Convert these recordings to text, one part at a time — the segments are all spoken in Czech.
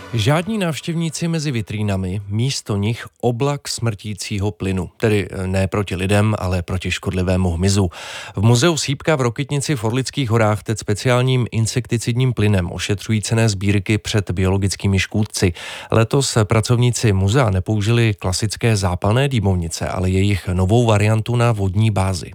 Žádní návštěvníci mezi vitrínami, místo nich oblak smrtícího plynu. Tedy ne proti lidem, ale proti škodlivému hmyzu. V muzeu Sýpka v Rokytnici v Orlických horách teď speciálním insekticidním plynem ošetřují cenné sbírky před biologickými škůdci. Letos pracovníci muzea nepoužili klasické zápalné dýmovnice, ale jejich novou variantu na vodní bázi.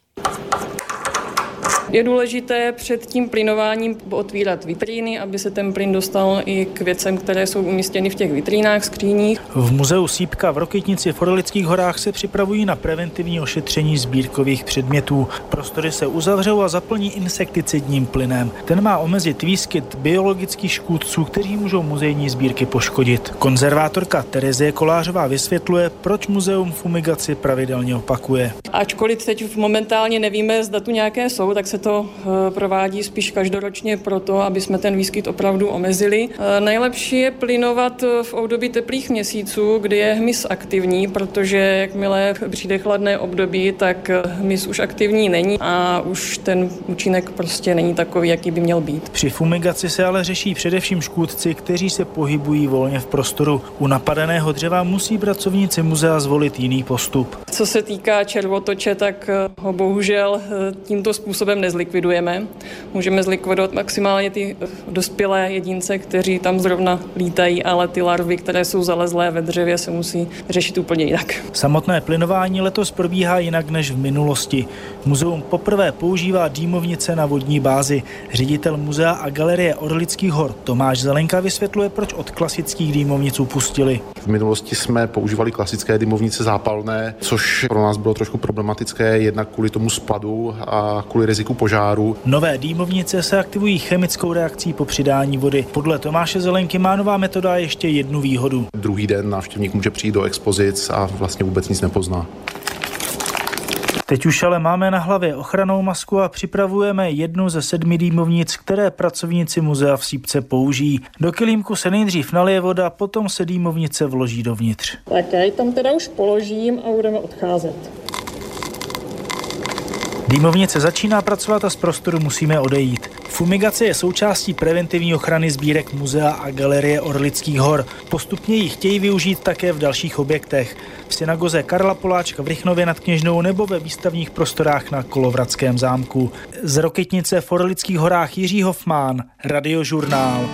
Je důležité před tím plynováním otvírat vitríny, aby se ten plyn dostal i k věcem, které jsou umístěny v těch vitrínách, skříních. V muzeu Sýpka v Rokytnici v Orlických horách se připravují na preventivní ošetření sbírkových předmětů. Prostory se uzavřou a zaplní insekticidním plynem. Ten má omezit výskyt biologických škůdců, kteří můžou muzejní sbírky poškodit. Konzervátorka Terezie Kolářová vysvětluje, proč muzeum fumigaci pravidelně opakuje. Ačkoliv teď momentálně nevíme, zda tu nějaké jsou, tak se to provádí spíš každoročně proto, aby jsme ten výskyt opravdu omezili. Nejlepší je plynovat v období teplých měsíců, kdy je hmyz aktivní, protože jakmile přijde chladné období, tak hmyz už aktivní není a už ten účinek prostě není takový, jaký by měl být. Při fumigaci se ale řeší především škůdci, kteří se pohybují volně v prostoru. U napadeného dřeva musí pracovníci muzea zvolit jiný postup. Co se týká červotoče, tak ho bohužel tímto způsobem nezlikvidujeme. Můžeme zlikvidovat maximálně ty dospělé jedince, kteří tam zrovna lítají, ale ty larvy, které jsou zalezlé ve dřevě, se musí řešit úplně jinak. Samotné plynování letos probíhá jinak než v minulosti. Muzeum poprvé používá dýmovnice na vodní bázi. Ředitel muzea a galerie Orlických hor Tomáš Zelenka vysvětluje, proč od klasických dýmovnic upustili. V minulosti jsme používali klasické dýmovnice zápalné, což pro nás bylo trošku problematické, jednak kvůli tomu spadu a kvůli riziku požáru. Nové dýmovnice se aktivují chemickou reakcí po přidání vody. Podle Tomáše Zelenky má nová metoda ještě jednu výhodu. Druhý den návštěvník může přijít do expozic a vlastně vůbec nic nepozná. Teď už ale máme na hlavě ochrannou masku a připravujeme jednu ze 7 dýmovnic, které pracovníci muzea v Sýpce použijí. Do kelímku se nejdřív nalije voda, potom se dýmovnice vloží dovnitř. Tak já ji tam teda už položím a budeme odcházet. Dýmovnice začíná pracovat a z prostoru musíme odejít. Fumigace je součástí preventivní ochrany sbírek muzea a galerie Orlických hor. Postupně ji chtějí využít také v dalších objektech. V synagoze Karla Poláčka v Rychnově nad Kněžnou nebo ve výstavních prostorách na Kolovratském zámku. Z Rokytnice v Orlických horách Jiří Hofmán, Radiožurnál.